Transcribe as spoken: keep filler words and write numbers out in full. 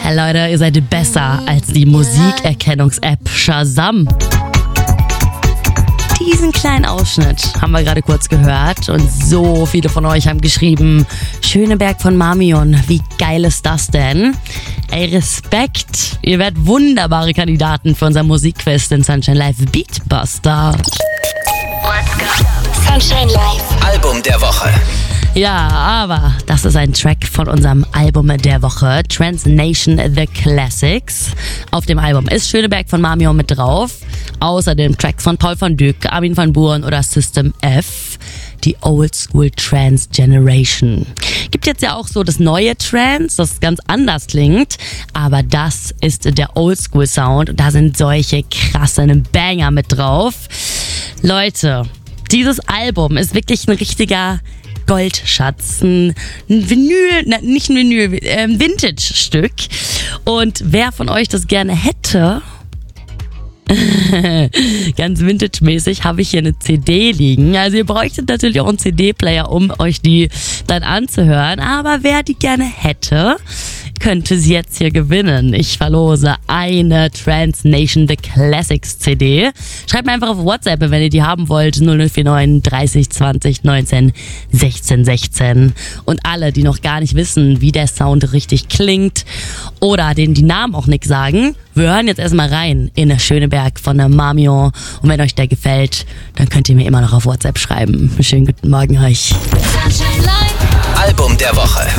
Hey Leute, ihr seid besser als die Musikerkennungs-App Shazam. Diesen kleinen Ausschnitt haben wir gerade kurz gehört und so viele von euch haben geschrieben, Schöneberg von Marmion, wie geil ist das denn? Ey, Respekt, ihr werdet wunderbare Kandidaten für unser Musikquiz, den Sunshine Live Beatbuster. Let's go. Sunshine Live. Album der Woche. Ja, aber das ist ein Track von unserem Album der Woche, Trance Nation The Classics. Auf dem Album ist Schöneberg von Marmion mit drauf. Außerdem Tracks von Paul van Dyk, Armin van Buuren oder System F. Die Old School Trance Generation. Gibt jetzt ja auch so das neue Trance, das ganz anders klingt. Aber das ist der Old School Sound und da sind solche krassen Banger mit drauf. Leute, dieses Album ist wirklich ein richtiger Goldschatz, ein Vinyl, na, nicht ein Vinyl, ähm, Vintage-Stück. Und wer von euch das gerne hätte, ganz vintage-mäßig, habe ich hier eine C D liegen. Also ihr bräuchtet natürlich auch einen C D-Player, um euch die dann anzuhören. Aber wer die gerne hätte, könnte sie jetzt hier gewinnen. Ich verlose eine Trance Nation The Classics C D. Schreibt mir einfach auf WhatsApp, wenn ihr die haben wollt. null null vier neun dreißig zwanzig neunzehn sechzehn sechzehn. Und alle, die noch gar nicht wissen, wie der Sound richtig klingt oder denen die Namen auch nichts sagen, wir hören jetzt erstmal rein in Schöneberg von der Marmion. Und wenn euch der gefällt, dann könnt ihr mir immer noch auf WhatsApp schreiben. Schönen guten Morgen euch. Sunshine Live. Album der Woche.